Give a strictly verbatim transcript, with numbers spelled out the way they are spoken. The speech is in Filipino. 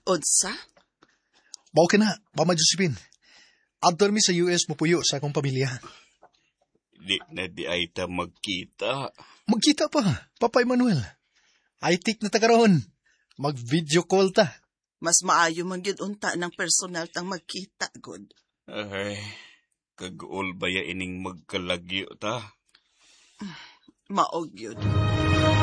Unsa? Mao ka na, Mama Josephine. Adtor mi sa U S mopuyo sa akong pamilya. Di na di ay ta magkita. Magkita pa, Papa Emmanuel. High-tech na ta karon. Mag-video call ta. Mas maayo man gyud unta ng personal tang magkita, good. Ay, kag-ol baya ining magkalagyo ta. Maog yun.